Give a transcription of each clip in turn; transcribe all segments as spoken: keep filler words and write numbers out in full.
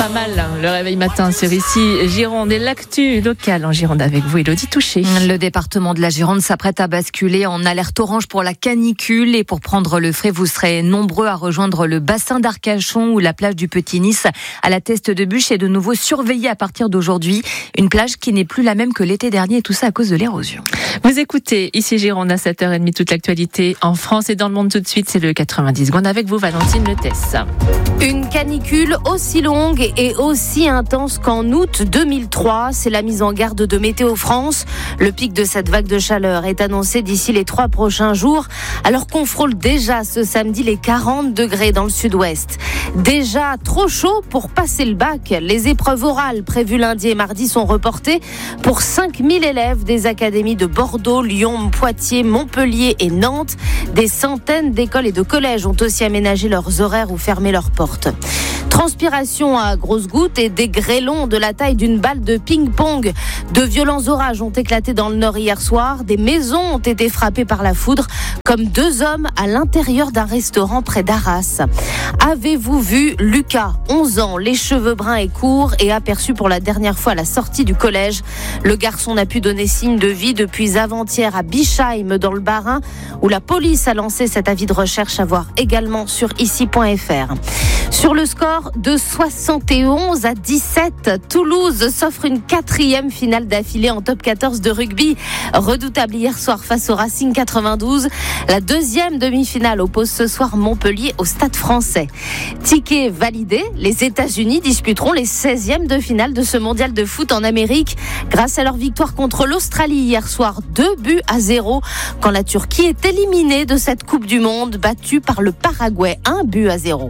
Pas mal, le réveil matin sur ici Gironde et l'actu locale en Gironde avec vous, Élodie Touché. Le département de la Gironde s'apprête à basculer en alerte orange pour la canicule et pour prendre le frais, vous serez nombreux à rejoindre le bassin d'Arcachon ou la plage du Petit-Nice à la Teste de Bûche est de nouveau surveillée à partir d'aujourd'hui. Une plage qui n'est plus la même que l'été dernier et tout ça à cause de l'érosion. Vous écoutez ici Gironde à sept heures trente toute l'actualité en France et dans le monde tout de suite, c'est le quatre-vingt-dix secondes avec vous Valentine Letesse. Une canicule aussi longue et aussi intense qu'en août deux mille trois, c'est la mise en garde de Météo France. Le pic de cette vague de chaleur est annoncé d'ici les trois prochains jours, alors qu'on frôle déjà ce samedi les quarante degrés dans le sud-ouest. Déjà trop chaud pour passer le bac. Les épreuves orales prévues lundi et mardi sont reportées pour cinq mille élèves des académies de Bordeaux, Lyon, Poitiers, Montpellier et Nantes. Des centaines d'écoles et de collèges ont aussi aménagé leurs horaires ou fermé leurs portes. Transpiration à grosses gouttes et des grêlons de la taille d'une balle de ping-pong. De violents orages ont éclaté dans le nord hier soir. Des maisons ont été frappées par la foudre, comme deux hommes à l'intérieur d'un restaurant près d'Arras. Avez-vous vu Lucas, onze ans, les cheveux bruns et courts, et aperçu pour la dernière fois à la sortie du collège? Le garçon n'a pu donner signe de vie depuis avant-hier à Bischheim, dans le Bas-Rhin, où la police a lancé cet avis de recherche à voir également sur ici point f r. Sur le score de soixante et onze à dix-sept, Toulouse s'offre une quatrième finale d'affilée en top quatorze de rugby. Redoutable hier soir face au Racing quatre-vingt-douze. La deuxième demi-finale oppose ce soir Montpellier au Stade Français. Ticket validé, les États-Unis disputeront les seizièmes de finale de ce mondial de foot en Amérique grâce à leur victoire contre l'Australie hier soir, deux buts à zéro, quand la Turquie est éliminée de cette Coupe du Monde, battue par le Paraguay, un but à zéro.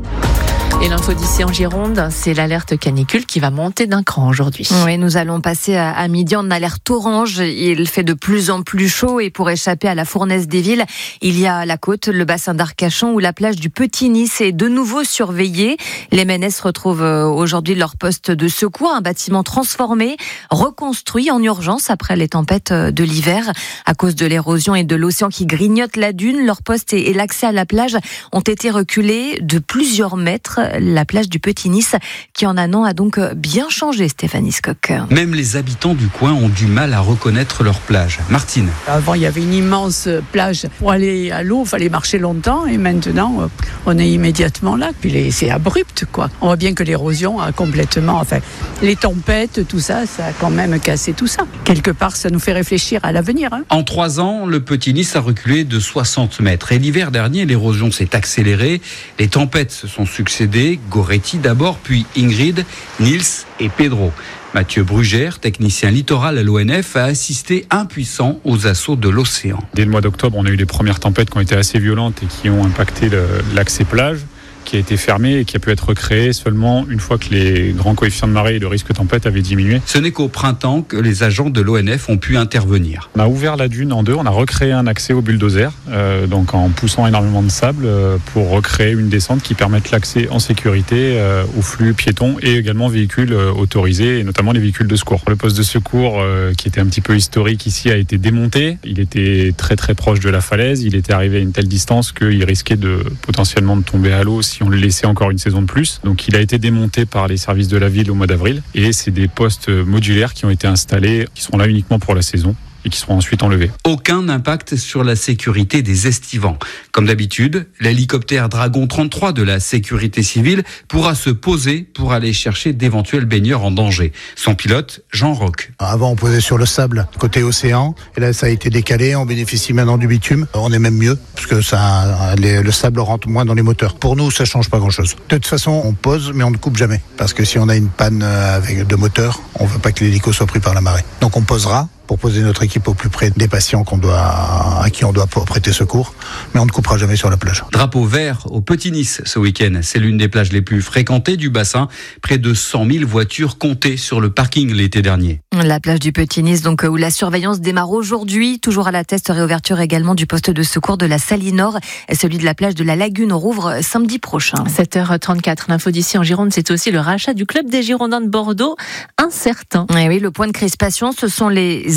Et l'info d'ici en Gironde, c'est l'alerte canicule qui va monter d'un cran aujourd'hui. Oui, nous allons passer à, à midi en alerte orange. Il fait de plus en plus chaud et pour échapper à la fournaise des villes, il y a la côte, le bassin d'Arcachon ou la plage du Petit-Nice est de nouveau surveillée. Les M N S retrouvent aujourd'hui leur poste de secours, un bâtiment transformé, reconstruit en urgence après les tempêtes de l'hiver. À cause de l'érosion et de l'océan qui grignote la dune, leur poste et l'accès à la plage ont été reculés de plusieurs mètres. La plage du Petit-Nice qui en un an a donc bien changé, Stéphanie Scocq. Même les habitants du coin ont du mal à reconnaître leur plage. Martine. Avant, il y avait une immense plage. Pour aller à l'eau, il fallait marcher longtemps et maintenant, on est immédiatement là. Puis c'est abrupt, quoi. On voit bien que l'érosion a complètement... Enfin, les tempêtes, tout ça, ça a quand même cassé tout ça. Quelque part, ça nous fait réfléchir à l'avenir. Hein. En trois ans, le Petit-Nice a reculé de soixante mètres. Et l'hiver dernier, l'érosion s'est accélérée. Les tempêtes se sont succédées. Goretti d'abord, puis Ingrid, Nils et Pedro. Mathieu Brugère, technicien littoral à l'O N F, a assisté impuissant aux assauts de l'océan. Dès le mois d'octobre, on a eu les premières tempêtes qui ont été assez violentes et qui ont impacté le, l'accès plage, qui a été fermé et qui a pu être recréé seulement une fois que les grands coefficients de marée et de risque tempête avaient diminué. Ce n'est qu'au printemps que les agents de l'O N F ont pu intervenir. On a ouvert la dune en deux, on a recréé un accès au bulldozer, euh, donc en poussant énormément de sable euh, pour recréer une descente qui permette l'accès en sécurité euh, aux flux piétons et également véhicules euh, autorisés, et notamment les véhicules de secours. Le poste de secours euh, qui était un petit peu historique ici a été démonté. Il était très très proche de la falaise, il était arrivé à une telle distance qu'il risquait de potentiellement de tomber à l'eau si on le laissait encore une saison de plus. Donc il a été démonté par les services de la ville au mois d'avril et c'est des postes modulaires qui ont été installés, qui seront là uniquement pour la saison et qui seront ensuite enlevés. Aucun impact sur la sécurité des estivants. Comme d'habitude, l'hélicoptère Dragon trente-trois de la sécurité civile pourra se poser pour aller chercher d'éventuels baigneurs en danger. Son pilote, Jean Roch. Avant, on posait sur le sable, côté océan, et là, ça a été décalé. On bénéficie maintenant du bitume. On est même mieux, parce que ça, les, le sable rentre moins dans les moteurs. Pour nous, ça change pas grand-chose. De toute façon, on pose, mais on ne coupe jamais. Parce que si on a une panne avec de moteur, on veut pas que l'hélico soit pris par la marée. Donc on posera pour poser notre équipe au plus près des patients qu'on doit, à qui on doit prêter secours, mais on ne coupera jamais sur la plage. Drapeau vert au Petit-Nice ce week-end. C'est l'une des plages les plus fréquentées du bassin. Près de cent mille voitures comptées sur le parking l'été dernier. La plage du Petit-Nice, donc, où la surveillance démarre aujourd'hui. Toujours à la Teste, réouverture également du poste de secours de la Salinor et celui de la plage de la Lagune rouvre samedi prochain. sept heures trente-quatre, l'info d'ici en Gironde, c'est aussi le rachat du club des Girondins de Bordeaux, incertain. Et oui, le point de crispation, ce sont les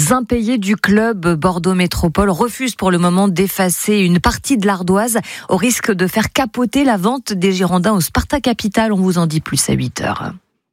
impayés du club. Bordeaux Métropole refuse pour le moment d'effacer une partie de l'ardoise au risque de faire capoter la vente des Girondins au Sparta Capital. On vous en dit plus à huit heures.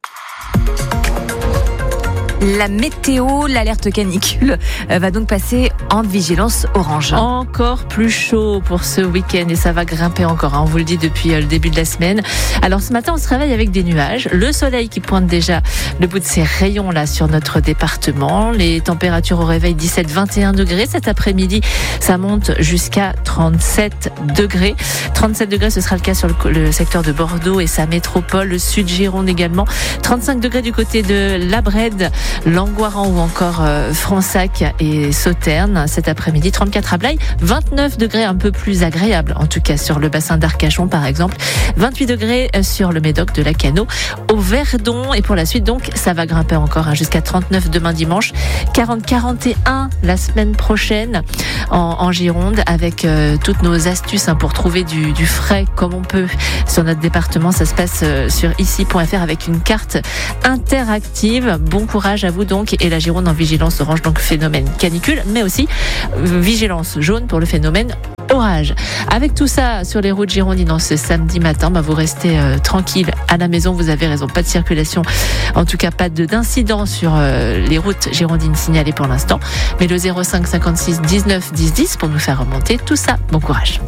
La météo, l'alerte canicule va donc passer en vigilance orange. Encore plus chaud pour ce week-end et ça va grimper encore, hein, on vous le dit depuis le début de la semaine. Alors ce matin on se réveille avec des nuages, le soleil qui pointe déjà le bout de ses rayons là sur notre département. Les températures au réveil dix-sept à vingt et un degrés. Cet après-midi ça monte jusqu'à trente-sept degrés. trente-sept degrés ce sera le cas sur le, le secteur de Bordeaux et sa métropole, le sud Gironde également. trente-cinq degrés du côté de La Brède, Langoiran ou encore euh, Fronsac et Sauternes cet après-midi, trente-quatre à Blaye, vingt-neuf degrés un peu plus agréable en tout cas sur le bassin d'Arcachon par exemple, vingt-huit degrés sur le Médoc de Lacanau au Verdon et pour la suite donc ça va grimper encore hein, jusqu'à trente-neuf demain dimanche, quarante à quarante et un la semaine prochaine en, en Gironde avec euh, toutes nos astuces hein, pour trouver du, du frais comme on peut sur notre département. Ça se passe euh, sur ici point f r avec une carte interactive. Bon courage à vous donc, et la Gironde en vigilance orange, donc phénomène canicule, mais aussi vigilance jaune pour le phénomène orage. Avec tout ça sur les routes girondines en ce samedi matin, bah vous restez euh, tranquille à la maison, vous avez raison, pas de circulation, en tout cas pas de, d'incident sur euh, les routes girondines signalées pour l'instant, mais le zéro cinq cinquante-six dix-neuf dix dix pour nous faire remonter tout ça. Bon courage.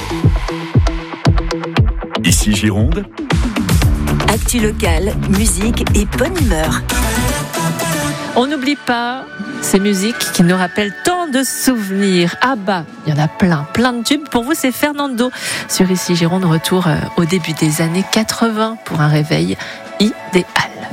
Ici Gironde. Actu locale, musique et bonne humeur. On n'oublie pas ces musiques qui nous rappellent tant de souvenirs. Ah bah, il y en a plein, plein de tubes. Pour vous, c'est Fernando sur Ici Gironde. Retour au début des années quatre-vingts pour un réveil idéal.